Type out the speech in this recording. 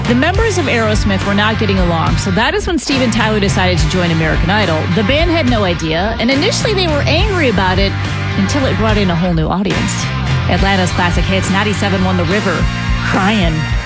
The members of Aerosmith were not getting along, so that is when Steven Tyler decided to join American Idol. The band had no idea, and initially they were angry about it until it brought in a whole new audience. Atlanta's classic hits, 97 won The River, Crying.